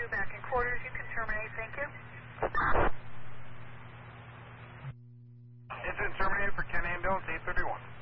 back in quarters. You can terminate. Thank you. Incident terminated for Ken Ambulance 831.